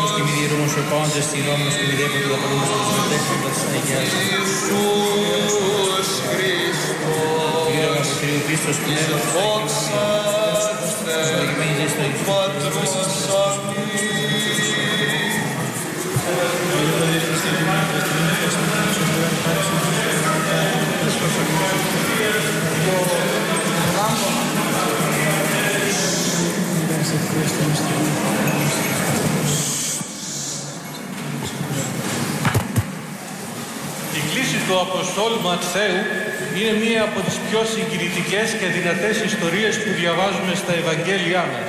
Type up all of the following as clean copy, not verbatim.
Ιερόμος και μη διαιρούμος ο πάντες, τηρούμενος και μη διέπονται τα παρούμενος και τους μετέχοντας της Αγίας. Ιησούς Χριστός, Κύριος από Κυρίου Πίστος Πνεύματος, Πατρός Η κλήση του Αποστόλου Ματθαίου είναι μία από τις πιο συγκινητικές και δυνατές ιστορίες που διαβάζουμε στα Ευαγγέλια μας.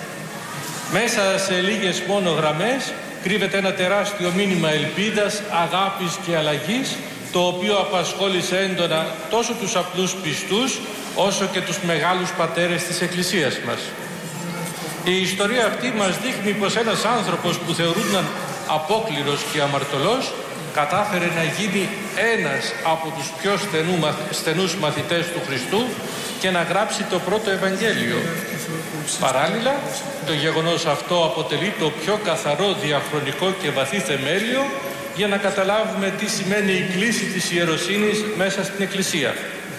Μέσα σε λίγες μόνο γραμμές κρύβεται ένα τεράστιο μήνυμα ελπίδας, αγάπης και αλλαγής, το οποίο απασχόλησε έντονα τόσο τους απλούς πιστούς, όσο και τους μεγάλους πατέρες της Εκκλησίας μας. Η ιστορία αυτή μας δείχνει πως ένας άνθρωπος που θεωρούνταν απόκληρος και αμαρτωλός κατάφερε να γίνει ένας από τους πιο στενούς μαθητές του Χριστού και να γράψει το πρώτο Ευαγγέλιο. Παράλληλα, το γεγονός αυτό αποτελεί το πιο καθαρό, διαχρονικό και βαθύ θεμέλιο για να καταλάβουμε τι σημαίνει η κλήση της ιεροσύνης μέσα στην Εκκλησία.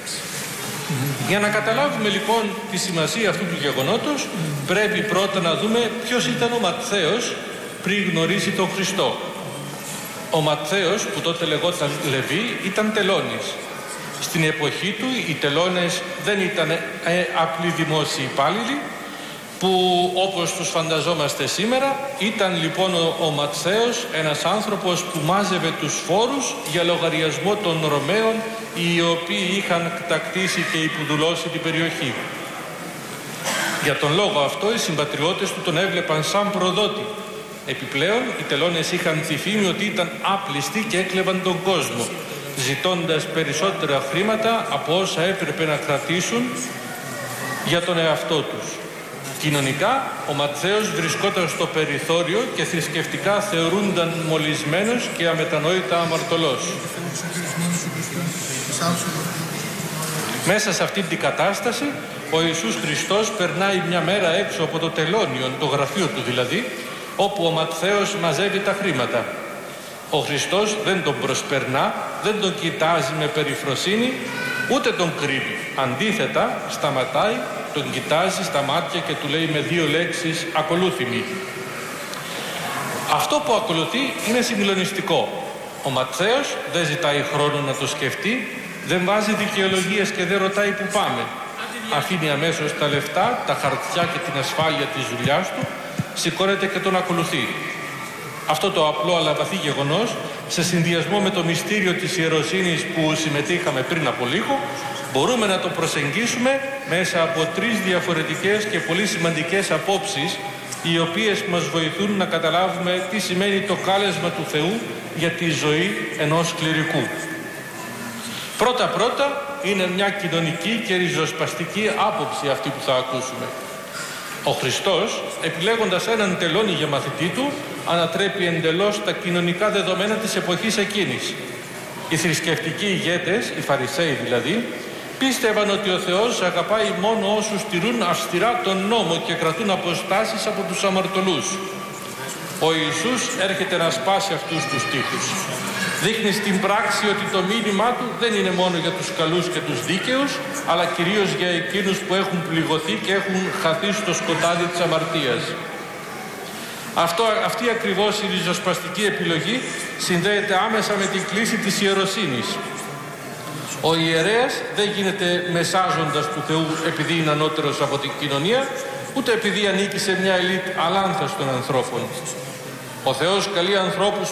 Για να καταλάβουμε λοιπόν τη σημασία αυτού του γεγονότος, πρέπει πρώτα να δούμε ποιος ήταν ο Ματθαίος πριν γνωρίσει τον Χριστό. Ο Ματθαίος, που τότε λεγόταν Λεβί, ήταν τελώνης. Στην εποχή του οι τελώνες δεν ήταν απλοί δημόσιοι υπάλληλοι, που όπως τους φανταζόμαστε σήμερα, ήταν λοιπόν ο Ματθαίος ένας άνθρωπος που μάζευε τους φόρους για λογαριασμό των Ρωμαίων, οι οποίοι είχαν κτακτήσει και υποδουλώσει την περιοχή. Για τον λόγο αυτό οι συμπατριώτες του τον έβλεπαν σαν προδότη. Επιπλέον οι τελώνες είχαν τη φήμη ότι ήταν άπλιστοι και έκλεβαν τον κόσμο, ζητώντας περισσότερα χρήματα από όσα έπρεπε να κρατήσουν για τον εαυτό τους. Κοινωνικά, ο Ματθαίος βρισκόταν στο περιθώριο και θρησκευτικά θεωρούνταν μολυσμένος και αμετανόητα αμαρτωλός. Μέσα σε αυτή την κατάσταση, ο Ιησούς Χριστός περνάει μια μέρα έξω από το τελώνιο, το γραφείο του δηλαδή, όπου ο Ματθαίος μαζεύει τα χρήματα. Ο Χριστός δεν τον προσπερνά, δεν τον κοιτάζει με περιφροσύνη, ούτε τον κρύβει. Αντίθετα, σταματάει, τον κοιτάζει στα μάτια και του λέει με δύο λέξεις «ακολούθη μη». Αυτό που ακολουθεί είναι συγκλονιστικό. Ο Ματθαίος δεν ζητάει χρόνο να το σκεφτεί, δεν βάζει δικαιολογίες και δεν ρωτάει που πάμε. Αφήνει αμέσως τα λεφτά, τα χαρτιά και την ασφάλεια της δουλειάς του, σηκώνεται και τον ακολουθεί. Αυτό το απλό αλλά βαθύ γεγονός, σε συνδυασμό με το μυστήριο της ιεροσύνης που συμμετείχαμε πριν από λίγο, μπορούμε να το προσεγγίσουμε μέσα από τρεις διαφορετικές και πολύ σημαντικές απόψεις, οι οποίες μας βοηθούν να καταλάβουμε τι σημαίνει το κάλεσμα του Θεού για τη ζωή ενός κληρικού. Πρώτα-πρώτα είναι μια κοινωνική και ριζοσπαστική άποψη αυτή που θα ακούσουμε. Ο Χριστός, επιλέγοντας έναν τελώνη για μαθητή του, ανατρέπει εντελώς τα κοινωνικά δεδομένα της εποχής εκείνης. Οι θρησκευτικοί ηγέτες, οι Φαρισαίοι δηλαδή, πίστευαν ότι ο Θεός αγαπάει μόνο όσους τηρούν αυστηρά τον νόμο και κρατούν αποστάσεις από τους αμαρτωλούς. Ο Ιησούς έρχεται να σπάσει αυτούς τους τείχους. Δείχνει στην πράξη ότι το μήνυμά του δεν είναι μόνο για τους καλούς και τους δίκαιους, αλλά κυρίως για εκείνους που έχουν πληγωθεί και έχουν χαθεί στο σκοτάδι της αμαρτίας. Αυτή ακριβώς η ριζοσπαστική επιλογή συνδέεται άμεσα με την κλήση της ιεροσύνης. Ο ιερέας δεν γίνεται μεσάζοντας του Θεού επειδή είναι ανώτερος από την κοινωνία, ούτε επειδή ανήκει σε μια ελίτ αλάνθαστων ανθρώπων. Ο Θεός καλεί ανθρώπους